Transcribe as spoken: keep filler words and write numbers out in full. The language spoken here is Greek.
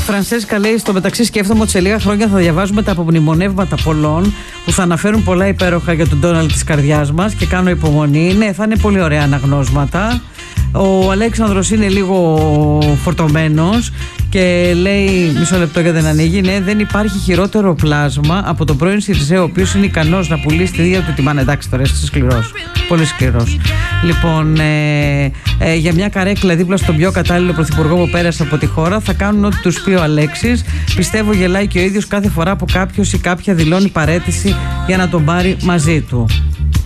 Φρανσέσκα λέει: στο μεταξύ, σκέφτομαι ότι σε λίγα χρόνια θα διαβάζουμε τα απομνημονεύματα πολλών που θα αναφέρουν πολλά υπέροχα για τον Ντόναλντ της καρδιάς μας και κάνω υπομονή. Ναι, θα είναι πολύ ωραία αναγνώσματα. Ο Αλέξανδρος είναι λίγο φορτωμένος και λέει, μισό λεπτό γιατί δεν ανοίγει, ναι, δεν υπάρχει χειρότερο πλάσμα από τον πρώην Σιριζέο, ο οποίος είναι ικανός να πουλήσει τη ίδια του τη μάνα. Εντάξει, τώρα είσαι σκληρός, πολύ σκληρός. Λοιπόν, ε, ε, για μια καρέκλα δίπλα στον πιο κατάλληλο πρωθυπουργό που πέρασε από τη χώρα θα κάνουν ό,τι τους πει ο Αλέξης. Πιστεύω γελάει και ο ίδιος κάθε φορά που κάποιος ή κάποια δηλώνει παραίτηση για να τον πάρει μαζί του.